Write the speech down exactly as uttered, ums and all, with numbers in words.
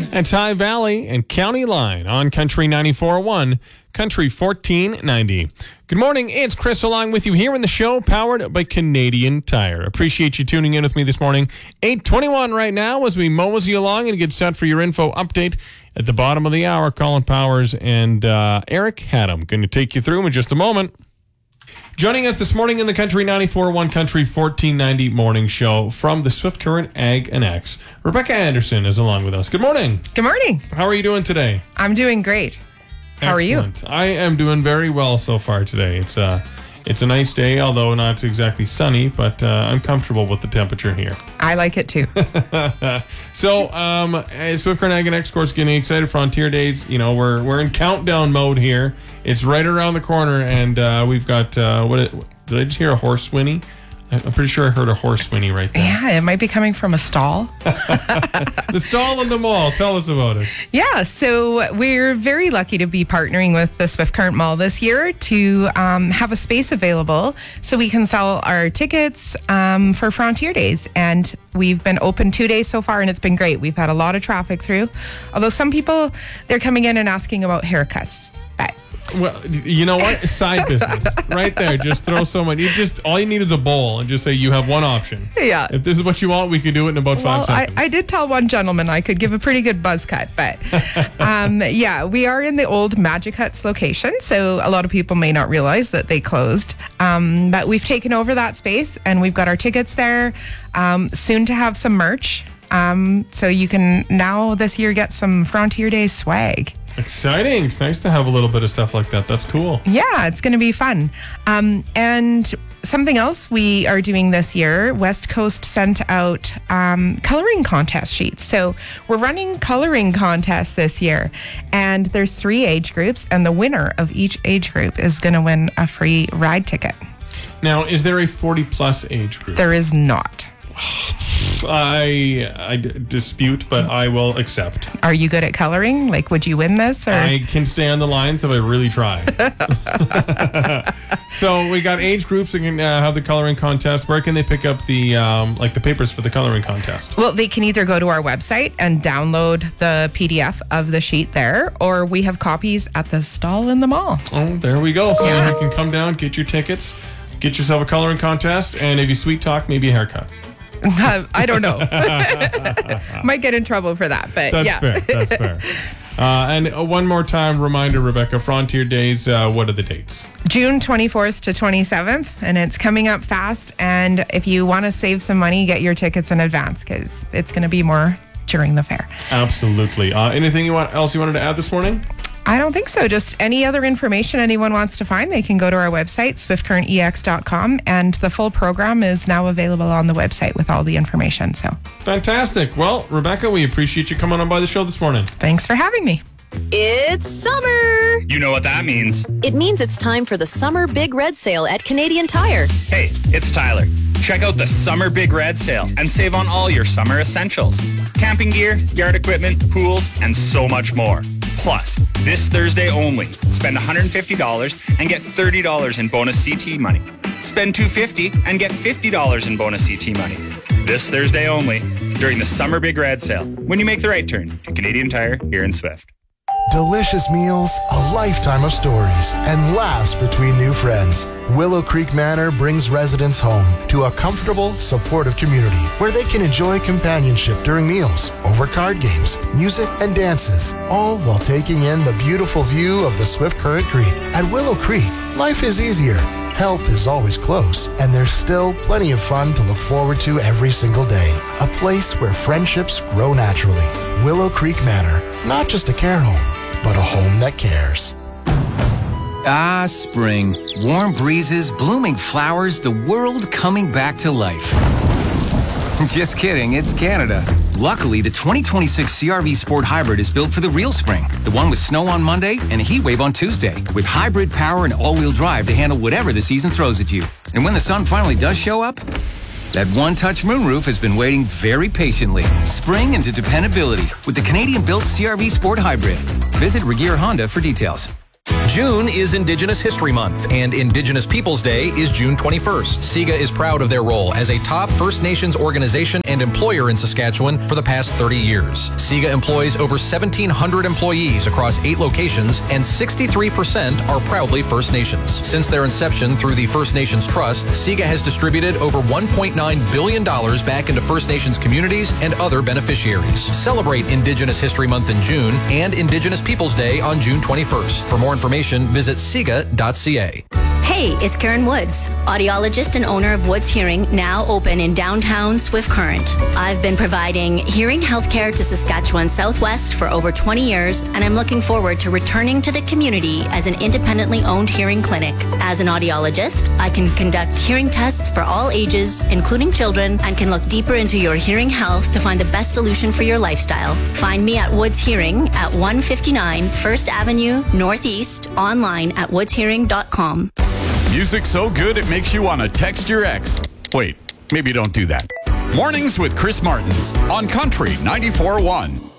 That's High Valley and County Line on Country ninety-four point one, Country fourteen ninety. Good morning, it's Chris along with you here in the show, powered by Canadian Tire. Appreciate you tuning in with me this morning. eight twenty-one right now as we mosey along and get set for your info update. At the bottom of the hour, Colin Powers and uh, Eric Haddam going to take you through in just a moment. Joining us this morning in the Country ninety-four point one Country fourteen ninety morning show from the Swift Current Ag and X, Rebecca Anderson is along with us. Good morning. Good morning. How are you doing today? I'm doing great. How Excellent. are you? I am doing very well so far today. It's a, it's a nice day, although not exactly sunny, but uh, I'm comfortable with the temperature here. I like it too. So, um, Swift Current Ag and X, of course, getting excited. Frontier Days, you know, we're we're in countdown mode here. It's right around the corner, and uh, we've got, uh, what it, did I just hear a horse whinny? I'm pretty sure I heard a horse whinny right there. Yeah, it might be coming from a stall. The stall in the mall. Tell us about it. Yeah, so we're very lucky to be partnering with the Swift Current Mall this year to um, have a space available so we can sell our tickets um, for Frontier Days. And we've been open two days so far, and it's been great. We've had a lot of traffic through. Although some people, they're coming in and asking about haircuts. But Well, you know what? Side business. Right there. Just throw so much. You just, all you need is a bowl and just say you have one option. Yeah. If this is what you want, we could do it in about Well, five I, seconds. I did tell one gentleman I could give a pretty good buzz cut, but um, yeah, we are in the old Magic Huts location, so a lot of people may not realize that they closed. Um, but we've taken over that space, and we've got our tickets there. Um, soon to have some merch, um, so you can now this year get some Frontier Days swag. Exciting. It's nice to have a little bit of stuff like that. That's cool. Yeah, it's going to be fun. Um, and something else we are doing this year, West Coast sent out um, coloring contest sheets. So we're running coloring contests this year. And there's three age groups, and the winner of each age group is going to win a free ride ticket. Now, is there a forty plus age group? There is not. I, I d- dispute, but I will accept. Are you good at coloring? Like, would you win this? Or? I can stay on the lines if I really try. So we got age groups that can uh, have the coloring contest. Where can they pick up the um, like the papers for the coloring contest? Well, they can either go to our website and download the P D F of the sheet there, or we have copies at the stall in the mall. Oh, there we go. So Yeah. you can come down, get your tickets, get yourself a coloring contest, and if you sweet talk, maybe a haircut. I don't know. Might get in trouble for that, but That's yeah. fair. That's fair. Uh, and uh, one more time, reminder, Rebecca, Frontier Days, uh, what are the dates? June twenty-fourth to twenty-seventh, and it's coming up fast. And if you want to save some money, get your tickets in advance because it's going to be more during the fair. Absolutely. Uh, anything you want else you wanted to add this morning? I don't think so. Just any other information anyone wants to find, they can go to our website, swift current e x dot com, and the full program is now available on the website with all the information. So Fantastic. Well, Rebecca, we appreciate you coming on by the show this morning. thanks for having me. It's summer! You know what that means. It means it's time for the Summer Big Red Sale at Canadian Tire. Hey, it's Tyler. Check out the Summer Big Red Sale and save on all your summer essentials. Camping gear, yard equipment, pools, and so much more. Plus, this Thursday only, spend one hundred fifty dollars and get thirty dollars in bonus C T money. Spend two hundred fifty dollars and get fifty dollars in bonus C T money. This Thursday only, during the Summer Big Red Sale, when you make the right turn to Canadian Tire here in Swift. Delicious meals, a lifetime of stories, and laughs between new friends. Willow Creek Manor brings residents home to a comfortable, supportive community where they can enjoy companionship during meals, over card games, music, and dances, all while taking in the beautiful view of the Swift Current Creek. At Willow Creek, life is easier. Help is always close, and there's still plenty of fun to look forward to every single day. A place where friendships grow naturally. Willow Creek Manor, not just a care home, but a home that cares. Ah, spring. Warm breezes, blooming flowers, the world coming back to life. Just kidding, it's Canada. Luckily, the twenty twenty-six C R V Sport Hybrid is built for the real spring. The one with snow on Monday and a heat wave on Tuesday, with hybrid power and all-wheel drive to handle whatever the season throws at you. And when the sun finally does show up, that one-touch moonroof has been waiting very patiently. Spring into dependability with the Canadian-built C R V Sport Hybrid. Visit Regier Honda for details. June is Indigenous History Month, and Indigenous Peoples Day is June twenty-first. SIGA is proud of their role as a top First Nations organization and employer in Saskatchewan for the past thirty years. SIGA employs over seventeen hundred employees across eight locations, and sixty-three percent are proudly First Nations. Since their inception through the First Nations Trust, SIGA has distributed over one point nine billion dollars back into First Nations communities and other beneficiaries. Celebrate Indigenous History Month in June and Indigenous Peoples Day on June twenty-first. For more information, visit siga dot c a. Hey, it's Karen Woods, audiologist and owner of Woods Hearing, now open in downtown Swift Current. I've been providing hearing healthcare to Saskatchewan Southwest for over twenty years, and I'm looking forward to returning to the community as an independently owned hearing clinic. As an audiologist, I can conduct hearing tests for all ages, including children, and can look deeper into your hearing health to find the best solution for your lifestyle. Find me at Woods Hearing at one fifty-nine First Avenue Northeast, online at woods hearing dot com. Music so good it makes you want to text your ex. Wait, maybe don't do that. Mornings with Chris Martins on Country ninety-four point one.